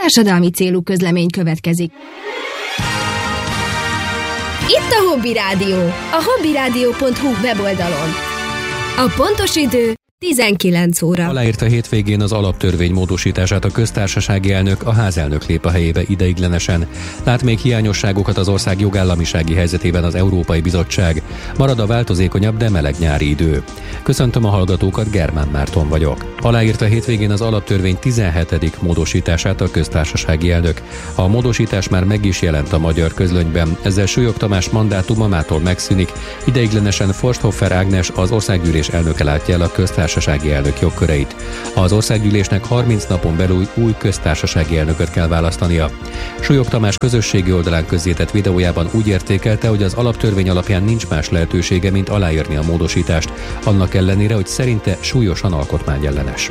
társadalmi célú közlemény következik. Itt a Hobby Rádió, a hobbyradio.hu weboldalon. A pontos idő 19 óra. Aláírta hétvégén az alaptörvény módosítását a köztársasági elnök, a házelnök lép a helyébe ideiglenesen. Lát még hiányosságokat az ország jogállamisági helyzetében az Európai Bizottság. Marad a változékonyabb, de meleg nyári idő. Köszöntöm a hallgatókat, Germán Márton vagyok. Aláírta hétvégén az alaptörvény 17. módosítását a köztársasági elnök. A módosítás már meg is jelent a magyar közlönyben, ezzel Súlyog Tamás mandátuma mától megszűnik, ideiglenesen Forsthoffer Ágnes, az országgyűlés elnöke látja el a köztársasági elnök jogköreit. Az országgyűlésnek 30 napon belül új köztársasági elnököt kell választania. Súlyog Tamás közösségi oldalán közzétett videójában úgy értékelte, hogy az alaptörvény alapján nincs más lehetősége, mint aláírni a módosítást, annak ellenére, hogy szerinte súlyosan alkotmányellenes.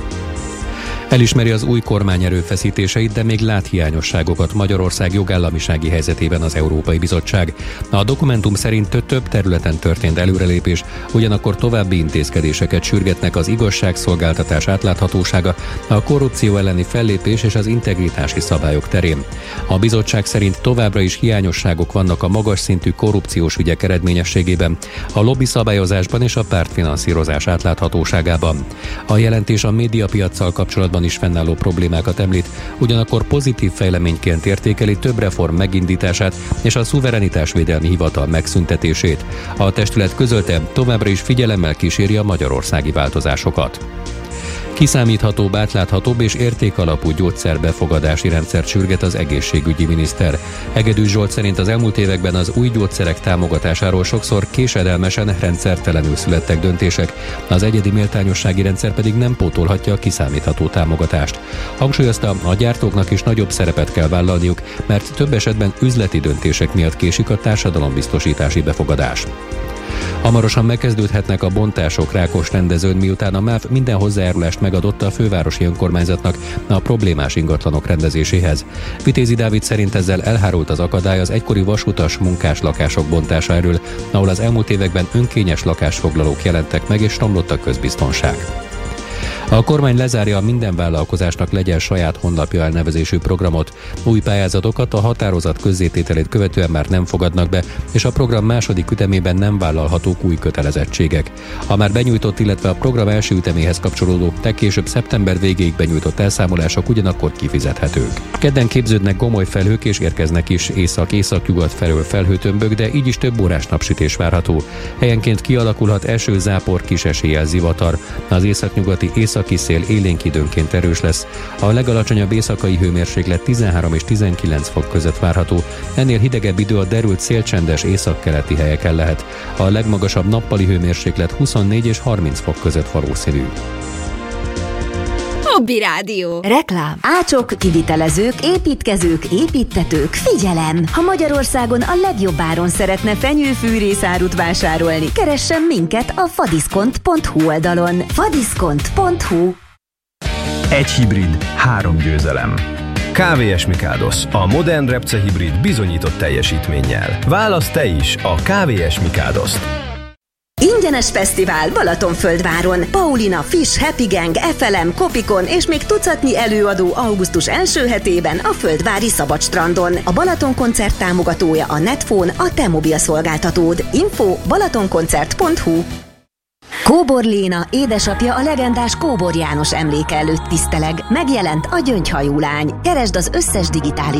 Elismeri az új kormány erőfeszítéseit, de még lát hiányosságokat Magyarország jogállamisági helyzetében az Európai Bizottság. A dokumentum szerint több területen történt előrelépés, ugyanakkor további intézkedéseket sürgetnek az igazságszolgáltatás átláthatósága, a korrupció elleni fellépés és az integritási szabályok terén. A bizottság szerint továbbra is hiányosságok vannak a magas szintű korrupciós ügyek eredményességében, a lobby szabályozásban és a pártfinanszírozás átláthatóságában. A jelentés a médiapiaccal kapcsolatban is fennálló problémákat említ, ugyanakkor pozitív fejleményként értékeli több reform megindítását és a szuverenitásvédelmi hivatal megszüntetését. A testület közölte, továbbra is figyelemmel kíséri a magyarországi változásokat. Kiszámíthatóbb, átláthatóbb és értékalapú gyógyszerbefogadási rendszert sürget az egészségügyi miniszter. Hegedűs Zsolt szerint az elmúlt években az új gyógyszerek támogatásáról sokszor késedelmesen, rendszertelenül születtek döntések, az egyedi méltányossági rendszer pedig nem pótolhatja a kiszámítható támogatást. Hangsúlyozta, a gyártóknak is nagyobb szerepet kell vállalniuk, mert több esetben üzleti döntések miatt késik a társadalombiztosítási befogadás. Hamarosan megkezdődhetnek a bontások Rákosrendezőn, miután a MÁV minden hozzájárulást megadott a fővárosi önkormányzatnak a problémás ingatlanok rendezéséhez. Vitézi Dávid szerint ezzel elhárult az akadály az egykori vasutas munkás lakások bontása elől, ahol az elmúlt években önkényes lakásfoglalók jelentek meg és romlott a közbiztonság. A kormány lezárja a Minden vállalkozásnak legyen saját honlapja elnevezésű programot. Új pályázatokat a határozat közzétételét követően már nem fogadnak be, és a program második ütemében nem vállalhatók új kötelezettségek. A már benyújtott, illetve a program első üteméhez kapcsolódó, legkésőbb szeptember végéig benyújtott elszámolások ugyanakkor kifizethetők. Kedden képződnek gomoly felhők és érkeznek is észak-északnyugat felől felhőtömbök, de így is több órás napsütés várható. Helyenként kialakulhat eső, zápor, kis eséllyel zivatar. Az északnyugati északi szél élénk időnként erős lesz. A legalacsonyabb éjszakai hőmérséklet 13 és 19 fok között várható. Ennél hidegebb idő a derült szélcsendes északkeleti helyeken lehet. A legmagasabb nappali hőmérséklet 24 és 30 fok között valószínű. Hobby Rádió. Reklám. Ácsok, kivitelezők, építkezők, építtetők, figyelem! Ha Magyarországon a legjobb áron szeretne fenyőfűrészárut vásárolni, keressen minket a fadiszkont.hu oldalon. fadiszkont.hu. Egy hibrid, 3 győzelem. KVS Mikáldos, a modern repce hibrid bizonyított teljesítménnyel. Válaszd te is a KVS Mikáldost. Ingyenes fesztivál Balatonföldváron. Paulina, Fish, Happy Gang, FLM, Kopikon és még tucatnyi előadó augusztus első hetében a Földvári Szabadstrandon. A Balaton koncert támogatója a Netphone, a te mobil szolgáltatód. Info balatonkoncert.hu. Kóbor Léna, édesapja a legendás Kóbor János emléke előtt tiszteleg. Megjelent a Gyöngyhajú lány. Keresd az összes digitális